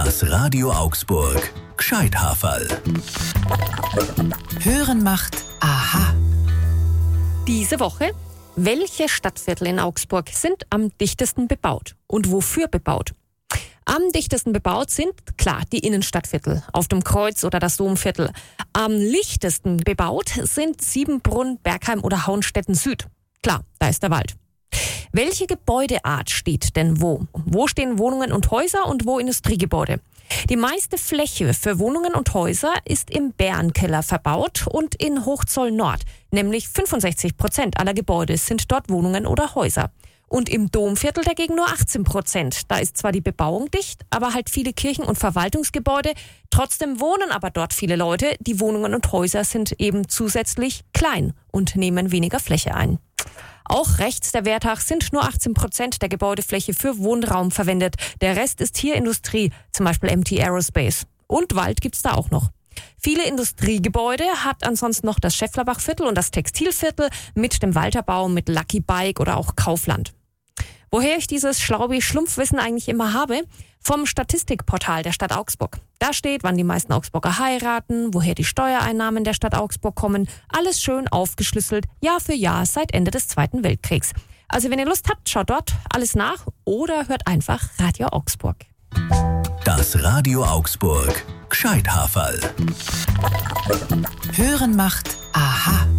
Das Radio Augsburg Gscheithaferl. Hören macht aha. Diese Woche: Welche Stadtviertel in Augsburg sind am dichtesten bebaut und wofür bebaut? Am dichtesten bebaut sind, klar, die Innenstadtviertel, auf dem Kreuz oder das Domviertel. Am lichtesten bebaut sind Siebenbrunn, Bergheim oder Hauenstetten Süd. Klar, da ist der Wald. Welche Gebäudeart steht denn wo? Wo stehen Wohnungen und Häuser und wo Industriegebäude? Die meiste Fläche für Wohnungen und Häuser ist im Bärenkeller verbaut und in Hochzoll Nord. Nämlich 65% aller Gebäude sind dort Wohnungen oder Häuser. Und im Domviertel dagegen nur 18%. Da ist zwar die Bebauung dicht, aber halt viele Kirchen- und Verwaltungsgebäude. Trotzdem wohnen aber dort viele Leute. Die Wohnungen und Häuser sind eben zusätzlich klein und nehmen weniger Fläche ein. Auch rechts der Wertach sind nur 18% der Gebäudefläche für Wohnraum verwendet. Der Rest ist hier Industrie, zum Beispiel MT Aerospace. Und Wald gibt's da auch noch. Viele Industriegebäude hat ansonsten noch das Schäfflerbachviertel und das Textilviertel mit dem Walterbau, mit Lucky Bike oder auch Kaufland. Woher ich dieses Schlaubi-Schlumpfwissen eigentlich immer habe? Vom Statistikportal der Stadt Augsburg. Da steht, wann die meisten Augsburger heiraten, woher die Steuereinnahmen der Stadt Augsburg kommen. Alles schön aufgeschlüsselt, Jahr für Jahr seit Ende des Zweiten Weltkriegs. Also wenn ihr Lust habt, schaut dort alles nach oder hört einfach Radio Augsburg. Das Radio Augsburg Gscheithaferl. Hören macht aha.